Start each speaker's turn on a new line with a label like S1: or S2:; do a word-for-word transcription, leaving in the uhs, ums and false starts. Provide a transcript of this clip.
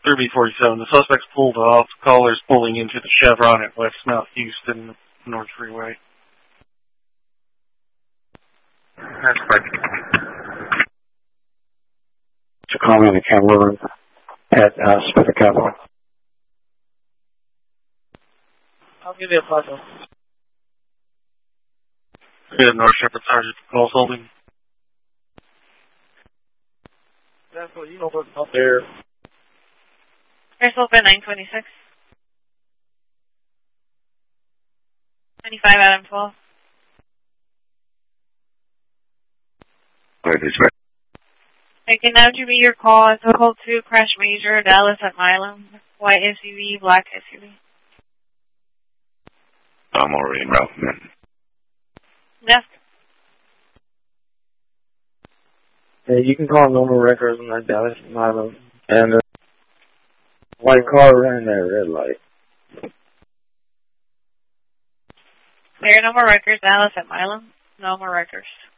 S1: three B forty-seven. The suspect's pulled off. The caller's pulling into the Chevron at West Mount Houston North Freeway.
S2: That's correct. To call me in the camera room at uh, Smith and Capital.
S3: I'll give you a puzzle.
S1: Good, North Shepherd Sergeant. Call's holding.
S3: That's what you know what's up there.
S4: Here's open nine twenty-six. twenty-five Adam twelve.
S2: Wait, it's right.
S4: Okay, now to be your call. It's local two crash major, Dallas at Milam. White S U V, black S U V.
S2: I'm already in route, man.
S4: Yes.
S3: Yeah, you can call normal records on that Dallas at Milam. And uh, white car ran that red light.
S4: There are no more records, Dallas at Milam. No more records.